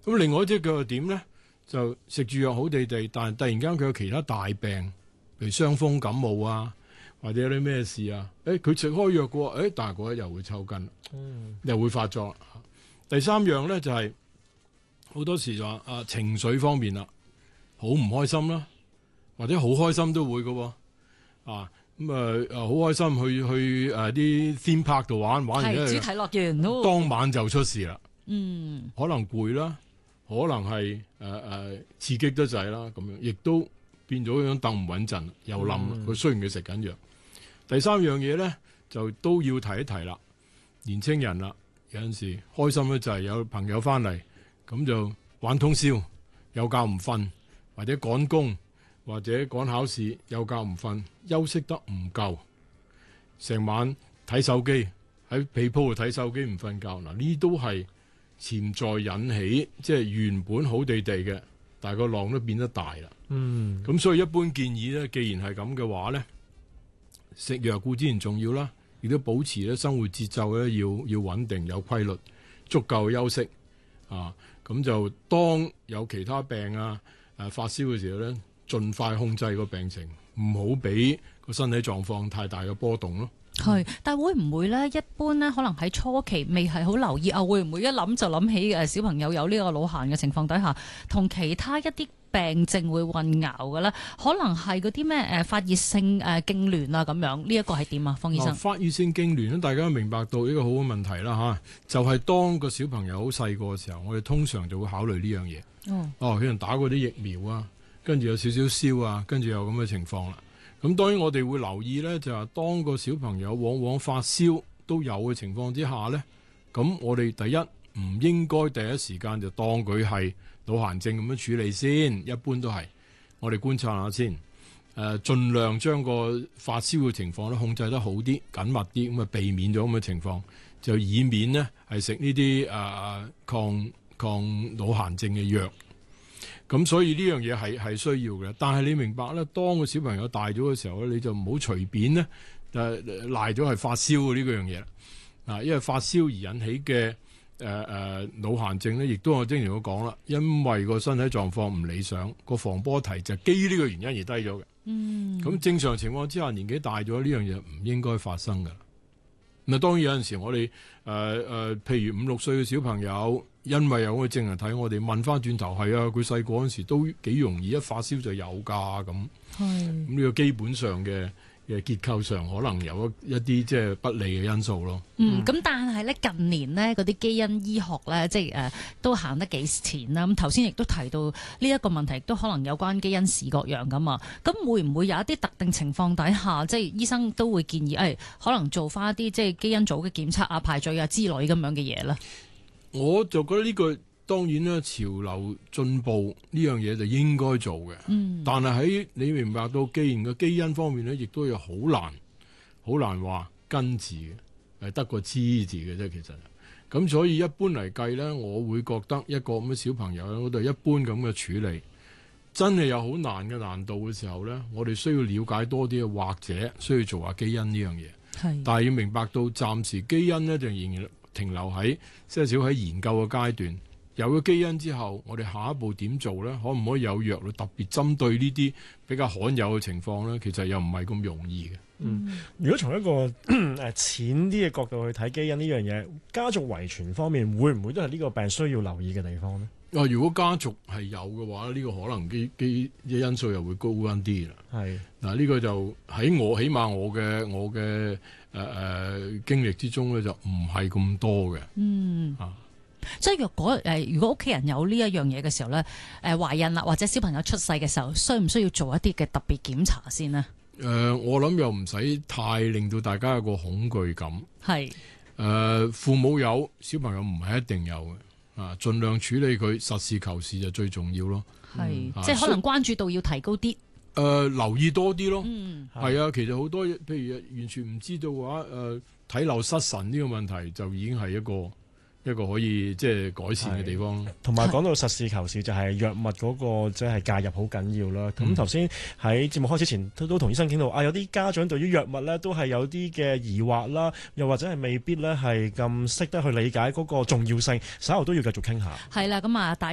咁另外一隻佢又點咧？就食住藥好地地，但係突然間佢有其他大病，譬如傷風感冒啊，或者有啲咩事啊？佢食開藥嘅喎，但係嗰日又會抽筋，又會發作。第三樣咧就係、好多時就話情緒方面啦，好唔開心啦，或者好開心都會嘅喎。好開心去啲 theme park 度玩完係主題樂園， 當晚就出事啦。可能攰啦，可能係刺激得滯啦，咁樣亦都變咗張凳唔穩陣，又冧。佢雖然佢食緊藥。第三樣嘢咧就都要提一提啦。年青人啦，有陣時開心咧就係有朋友翻嚟，咁就玩通宵，有覺唔瞓，或者趕工，或者趕考試，有覺唔瞓，休息得唔夠，成晚睇手機，喺被鋪度睇手機唔瞓覺。嗱，呢都係潛在引起即係原本好地地嘅，但係個浪都變得大啦。咁所以一般建議咧，既然係咁嘅話咧，食藥固然重要啦，亦都保持咧生活節奏咧要穩定有規律，足夠休息咁就當有其他病發燒嘅時候咧，盡快控制個病情，唔好俾個身體狀況太大嘅波動咯。 係，但會唔會咧？一般咧，可能喺初期未係好留意會唔會一諗就諗起小朋友有呢個腦癇嘅情況底下，同其他一啲病症會混淆嘅咧？可能係嗰啲咩發熱性痙攣啊咁樣，呢一個係點啊？方醫生， 發熱性痙攣大家都明白到呢個好嘅問題啦就係當個小朋友好細個嘅時候，我哋通常就會考慮呢樣嘢。可能打過啲疫苗啊，跟住有少少燒啊，跟住有咁嘅情況啦。咁當然我哋會留意咧，就係當個小朋友往往發燒都有嘅情況之下咧，咁我哋第一唔應該第一時間就當佢係腦癇症咁樣處理先，一般都係我哋觀察下先，盡量將個發燒嘅情況咧控制得好啲、緊密啲，咁避免咗咁嘅情況，就以免呢係食呢啲抗腦癇症嘅藥。咁所以呢樣嘢係需要嘅，但係你明白咧，當個小朋友大咗嘅時候咧，你就唔好隨便咧賴咗係發燒嘅呢個樣嘢啦。因為發燒而引起嘅腦癇症咧，亦都我之前都講啦，因為個身體狀況唔理想，個防波堤就基於呢個原因而低咗嘅。咁正常情況之下，年紀大咗呢樣嘢唔應該發生㗎。咁當然有陣時我哋譬如5、6歲嘅小朋友，因為有個症嚟睇，我哋問翻轉頭係佢細個嗰陣時都幾容易一發燒就有㗎咁。咁呢個基本上嘅結構上可能有一啲即係不利嘅因素咯。 咁但係咧近年咧嗰啲基因醫學咧，即係都行得幾前啦。咁頭先亦都提到呢一個問題，都可能有關基因視覺樣㗎嘛。咁會唔會有一啲特定情況底下，即係醫生都會建議可能做翻一啲即係基因組嘅檢測啊、排序啊之類咁樣嘅嘢咧？我就覺得呢個當然啦，潮流進步呢樣嘢就應該做嘅。但係喺你明白到，既然個基因方面咧，亦都有好難話根治嘅，係得個知字嘅啫。其實咁，所以一般嚟計咧，我會覺得一個咁嘅小朋友咧，我哋一般咁嘅處理，真係有好難嘅難度嘅時候咧，我哋需要了解多啲，或者需要做下基因呢樣嘢。但係要明白到，暫時基因咧就仍然停留喺些少喺研究嘅階段。有咗基因之後，我哋下一步點做咧？可唔可以有藥嚟特別針對呢啲比較罕有嘅情況咧？其實又唔係咁容易嘅。 如果從一個淺啲嘅角度去睇基因呢樣嘢，家族遺傳方面會唔會都係呢個病需要留意嘅地方呢？ 如果家族係有嘅話，呢個可能基嘅因素又會高翻啲啦。呢個就喺起碼我嘅經歷之中咧，就唔係咁多嘅。 即係如果屋企人有呢一樣嘢嘅時候咧，懷孕啦或者小朋友出世嘅時候，需唔需要做一啲嘅特別檢查先呢？ 我諗又唔使太令到大家有個恐懼感。父母有，小朋友唔係一定有嘅。盡量處理佢，實事求是就最重要咯。 即係可能關注度要提高啲。 留意多啲咯。其實好多譬如完全唔知道嘅話，睇漏失神呢個問題就已經係一個可以即係改善嘅地方。同埋講到實事求是，就係藥物嗰個即係介入好緊要啦。咁頭先喺節目開始前都同醫生傾到有啲家長對於藥物咧都係有啲嘅疑惑啦，又或者係未必咧係咁識得去理解嗰個重要性，稍後都要繼續傾下。 係啦，咁